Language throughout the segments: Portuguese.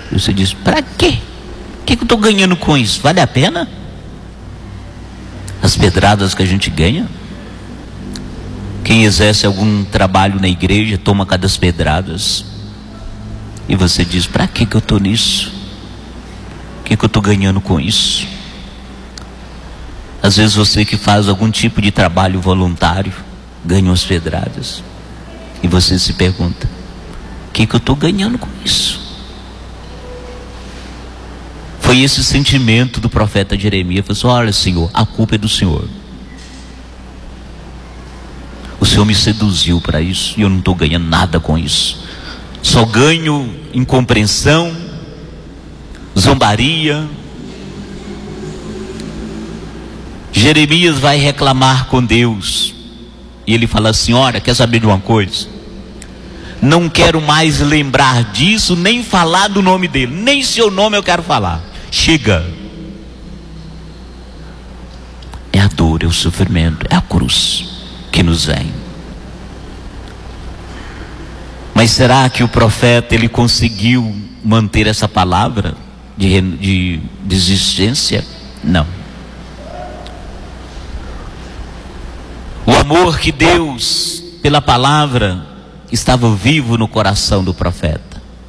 E você diz: para quê? O que eu estou ganhando com isso? Vale a pena? As pedradas que a gente ganha? Quem exerce algum trabalho na igreja toma cada pedradas. E você diz: para que eu estou nisso? O que eu estou ganhando com isso? Às vezes você que faz algum tipo de trabalho voluntário ganha umas pedradas. E você se pergunta: o que eu estou ganhando com isso? Foi esse sentimento do profeta Jeremias. Ele falou assim: olha, Senhor, a culpa é do Senhor. O Senhor me seduziu para isso e eu não estou ganhando nada com isso. Só ganho incompreensão, zombaria. Jeremias vai reclamar com Deus e ele fala assim: olha, quer saber de uma coisa? Não quero mais lembrar disso, nem falar do nome dele, nem seu nome eu quero falar. Chega. É a dor, é o sofrimento, é a cruz que nos vem. Mas será que o profeta ele conseguiu manter essa palavra de desistência? Não. O amor que Deus pela palavra estava vivo no coração do profeta.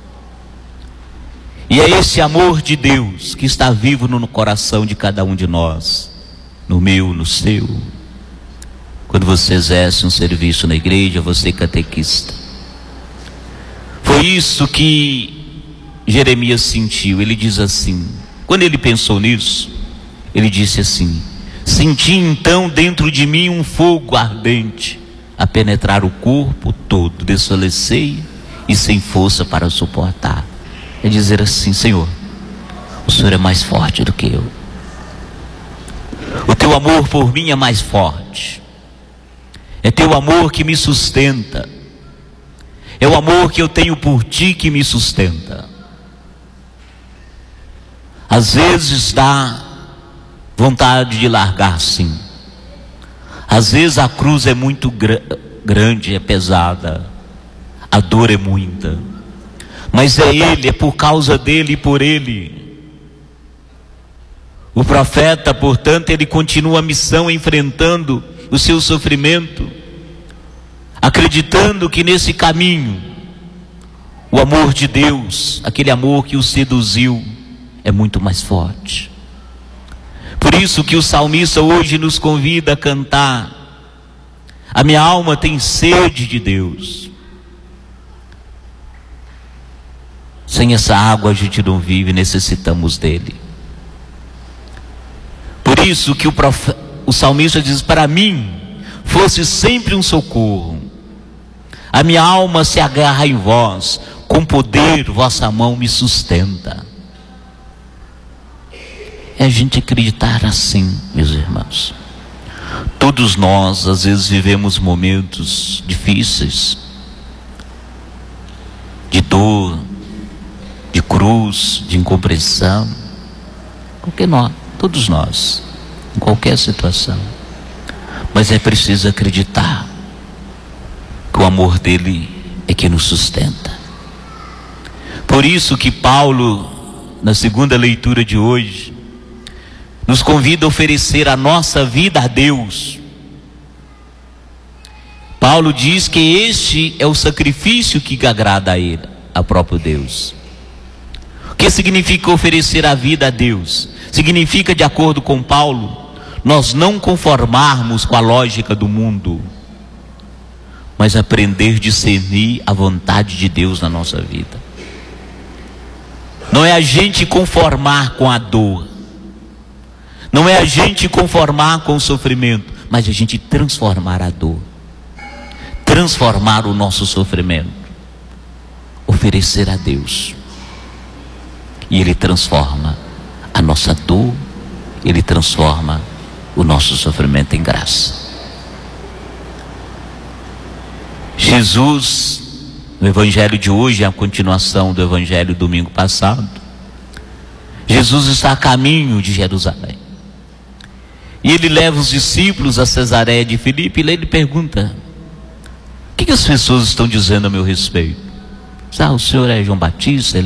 E é esse amor de Deus que está vivo no coração de cada um de nós, no meu, no seu. Quando você exerce um serviço na igreja, você é catequista. Foi isso que Jeremias sentiu. Ele diz assim, quando ele pensou nisso, ele disse assim: senti então dentro de mim um fogo ardente a penetrar o corpo todo, desfalecei e sem força para suportar. É dizer assim: Senhor, o Senhor é mais forte do que eu. O teu amor por mim é mais forte. É teu amor que me sustenta. É o amor que eu tenho por ti que me sustenta. Às vezes dá vontade de largar, sim. Às vezes a cruz é muito grande, é pesada. A dor é muita. Mas é Ele, é por causa dele e por Ele. O profeta, portanto, ele continua a missão enfrentando o seu sofrimento, acreditando que nesse caminho, o amor de Deus, aquele amor que o seduziu, é muito mais forte. Por isso que o salmista hoje nos convida a cantar: a minha alma tem sede de Deus. Sem essa água a gente não vive, necessitamos dele. Por isso que o salmista diz: para mim fosse sempre um socorro, a minha alma se agarra em vós, com poder vossa mão me sustenta. É a gente acreditar assim, meus irmãos. Todos nós às vezes vivemos momentos difíceis, de dor, de cruz, de incompreensão. Todos nós, em qualquer situação. Mas é preciso acreditar que o amor dele é que nos sustenta. Por isso que Paulo, na segunda leitura de hoje, nos convida a oferecer a nossa vida a Deus. Paulo diz que este é o sacrifício que agrada a ele, a próprio Deus. O que significa oferecer a vida a Deus? Significa, de acordo com Paulo, nós não conformarmos com a lógica do mundo, mas aprender a discernir a vontade de Deus na nossa vida. Não é a gente conformar com a dor, não é a gente conformar com o sofrimento, mas a gente transformar a dor, transformar o nosso sofrimento, oferecer a Deus. E Ele transforma a nossa dor, Ele transforma o nosso sofrimento em graça. Jesus, no evangelho de hoje, é a continuação do evangelho do domingo passado. Jesus está a caminho de Jerusalém. E ele leva os discípulos a Cesareia de Filipe, e ele pergunta: o que as pessoas estão dizendo a meu respeito? O senhor é João Batista?